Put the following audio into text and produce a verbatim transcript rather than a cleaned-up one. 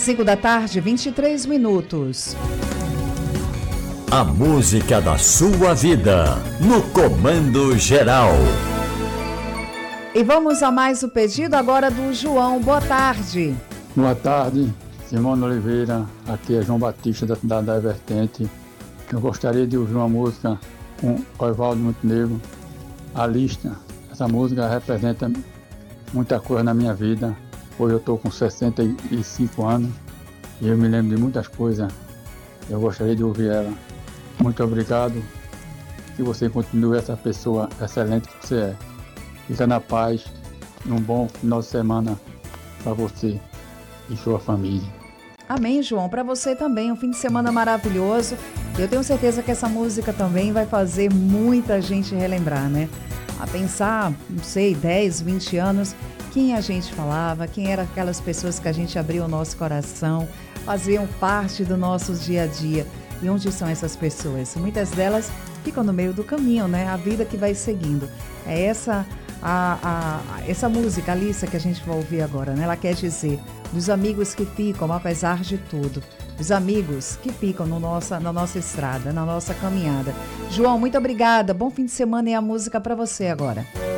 cinco da tarde, vinte e três minutos. A música da sua vida, no Comando Geral. E vamos a mais o pedido agora do João. Boa tarde. Boa tarde, Simone Oliveira. Aqui é João Batista da cidade da Vertente. Eu gostaria de ouvir uma música com Oswaldo Montenegro, A Lista. Essa música representa muita coisa na minha vida. Hoje eu estou com sessenta e cinco anos e eu me lembro de muitas coisas. Eu gostaria de ouvir ela. Muito obrigado. Que você continue essa pessoa excelente que você é. Fica na paz e um bom final de semana para você e sua família. Amém, João. Para você também, um fim de semana maravilhoso. Eu tenho certeza que essa música também vai fazer muita gente relembrar, né? A pensar, não sei, dez, vinte anos, quem a gente falava, quem eram aquelas pessoas que a gente abriu o nosso coração, faziam parte do nosso dia a dia. E onde são essas pessoas? Muitas delas ficam no meio do caminho, né? A vida que vai seguindo. É essa, a, a, essa música, Alissa, que a gente vai ouvir agora, né? Ela quer dizer, dos amigos que ficam, apesar de tudo. Os amigos que ficam no nossa, na nossa estrada, na nossa caminhada. João, muito obrigada. Bom fim de semana e a música para você agora.